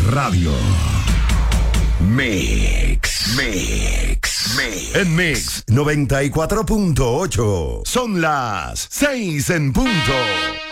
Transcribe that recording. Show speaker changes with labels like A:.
A: Radio. Mix. En Mix 94.8. Son las 6 en punto.